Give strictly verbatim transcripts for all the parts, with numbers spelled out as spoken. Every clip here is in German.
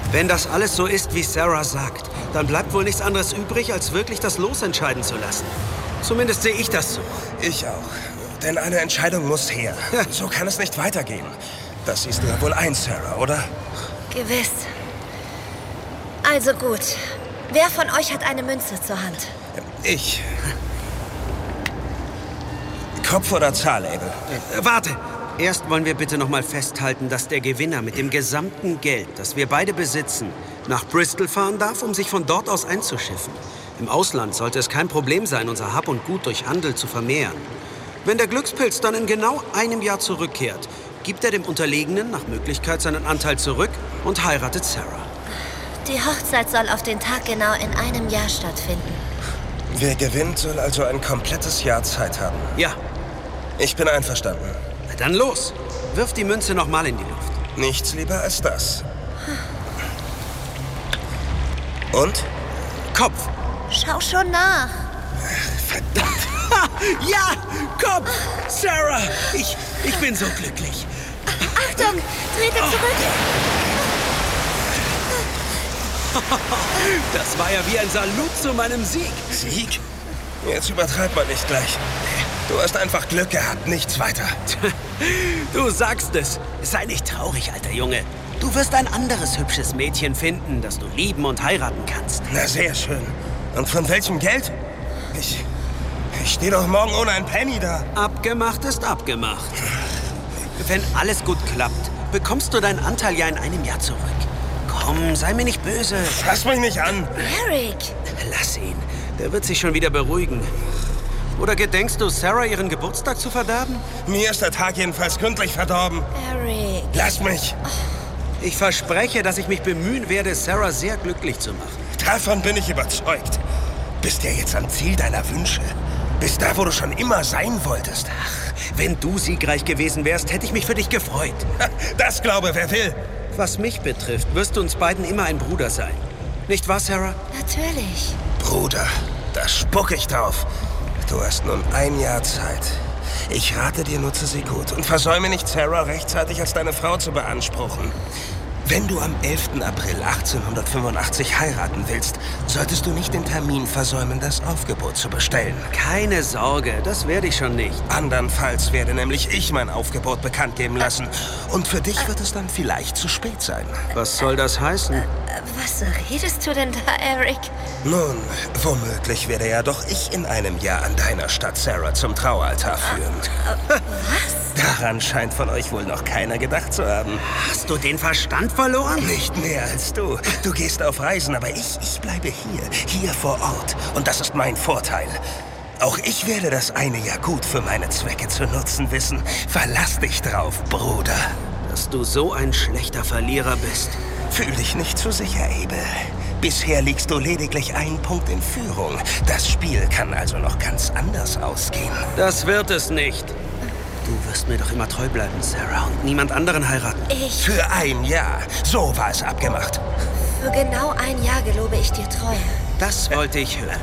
Wenn das alles so ist, wie Sarah sagt, dann bleibt wohl nichts anderes übrig, als wirklich das Los entscheiden zu lassen. Zumindest sehe ich das so. Ich auch. Denn eine Entscheidung muss her. So kann es nicht weitergehen. Das siehst du ja wohl ein, Sarah, oder? Gewiss. Also gut. Wer von euch hat eine Münze zur Hand? Ich. Kopf oder Zahl, Abel? Äh, warte! Erst wollen wir bitte noch mal festhalten, dass der Gewinner mit dem gesamten Geld, das wir beide besitzen, nach Bristol fahren darf, um sich von dort aus einzuschiffen. Im Ausland sollte es kein Problem sein, unser Hab und Gut durch Handel zu vermehren. Wenn der Glückspilz dann in genau einem Jahr zurückkehrt, gibt er dem Unterlegenen nach Möglichkeit seinen Anteil zurück und heiratet Sarah. Die Hochzeit soll auf den Tag genau in einem Jahr stattfinden. Wer gewinnt, soll also ein komplettes Jahr Zeit haben. Ja. Ich bin einverstanden. Na dann los. Wirf die Münze noch mal in die Luft. Nichts lieber als das. Und? Kopf. Schau schon nach. Verdammt. Ja, Kopf. Sarah, ich, ich bin so glücklich. Achtung, trete zurück. Das war ja wie ein Salut zu meinem Sieg. Sieg? Jetzt übertreibt man nicht gleich. Du hast einfach Glück gehabt, nichts weiter. Du sagst es. Sei nicht traurig, alter Junge. Du wirst ein anderes hübsches Mädchen finden, das du lieben und heiraten kannst. Na, sehr schön. Und von welchem Geld? Ich... Ich stehe doch morgen ohne ein Penny da. Abgemacht ist abgemacht. Wenn alles gut klappt, bekommst du deinen Anteil ja in einem Jahr zurück. Komm, sei mir nicht böse. Fass mich nicht an. Eric. Lass ihn. Der wird sich schon wieder beruhigen. Oder gedenkst du, Sarah ihren Geburtstag zu verderben? Mir ist der Tag jedenfalls gründlich verdorben. Eric. Lass mich. Ich verspreche, dass ich mich bemühen werde, Sarah sehr glücklich zu machen. Davon bin ich überzeugt. Bist ja jetzt am Ziel deiner Wünsche. Bist da, wo du schon immer sein wolltest. Ach, wenn du siegreich gewesen wärst, hätte ich mich für dich gefreut. Das glaube, wer will. Was mich betrifft, wirst du uns beiden immer ein Bruder sein. Nicht wahr, Sarah? Natürlich. Bruder, da spuck ich drauf. Du hast nun ein Jahr Zeit. Ich rate dir, nutze sie gut und versäume nicht, Sarah rechtzeitig als deine Frau zu beanspruchen. Wenn du am elften April achtzehnhundertfünfundachtzig heiraten willst, solltest du nicht den Termin versäumen, das Aufgebot zu bestellen. Keine Sorge, das werde ich schon nicht. Andernfalls werde nämlich ich mein Aufgebot bekannt geben lassen. Und für dich wird es dann vielleicht zu spät sein. Was soll das heißen? Was redest du denn da, Eric? Nun, womöglich werde ja doch ich in einem Jahr an deiner Stadt Sarah zum Traualtar führen. Was? Daran scheint von euch wohl noch keiner gedacht zu haben. Hast du den Verstand verloren? Nicht mehr als du. Du gehst auf Reisen, aber ich, ich bleibe hier, hier vor Ort. Und das ist mein Vorteil. Auch ich werde das eine Jahr gut für meine Zwecke zu nutzen wissen. Verlass dich drauf, Bruder. Dass du so ein schlechter Verlierer bist. Fühl dich nicht zu sicher, Abel. Bisher liegst du lediglich einen Punkt in Führung. Das Spiel kann also noch ganz anders ausgehen. Das wird es nicht. Du wirst mir doch immer treu bleiben, Sarah, und niemand anderen heiraten. Ich... Für ein Jahr. So war es abgemacht. Für genau ein Jahr gelobe ich dir Treue. Das wollte ich hören.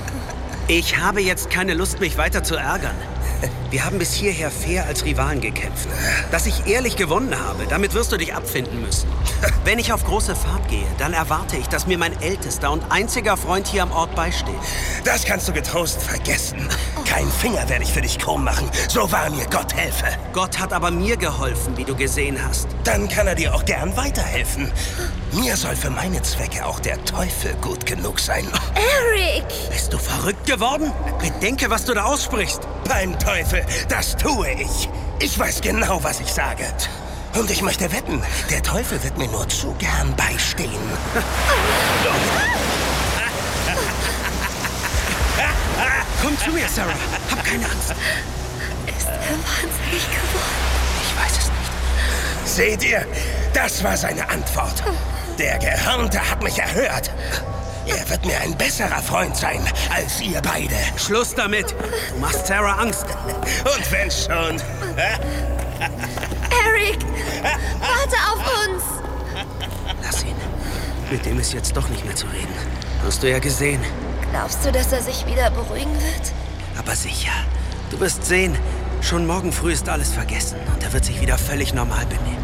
Ich habe jetzt keine Lust, mich weiter zu ärgern. Wir haben bis hierher fair als Rivalen gekämpft. Dass ich ehrlich gewonnen habe, damit wirst du dich abfinden müssen. Wenn ich auf große Fahrt gehe, dann erwarte ich, dass mir mein ältester und einziger Freund hier am Ort beisteht. Das kannst du getrost vergessen. Kein Finger werde ich für dich krumm machen. So wahr mir Gott helfe. Gott hat aber mir geholfen, wie du gesehen hast. Dann kann er dir auch gern weiterhelfen. Mir soll für meine Zwecke auch der Teufel gut genug sein. Eric! Bist du verrückt geworden? Bedenke, was du da aussprichst. Beim Teufel, das tue ich. Ich weiß genau, was ich sage. Und ich möchte wetten, der Teufel wird mir nur zu gern beistehen. Komm zu mir, Sarah. Hab keine Angst. Ist er wahnsinnig geworden? Ich weiß es nicht. Seht ihr? Das war seine Antwort. Der Gehörnte hat mich erhört. Er wird mir ein besserer Freund sein als ihr beide. Schluss damit. Du machst Sarah Angst. Und wenn schon. Eric! Warte auf uns! Lass ihn. Mit dem ist jetzt doch nicht mehr zu reden. Hast du ja gesehen. Glaubst du, dass er sich wieder beruhigen wird? Aber sicher. Du wirst sehen, schon morgen früh ist alles vergessen und er wird sich wieder völlig normal benehmen.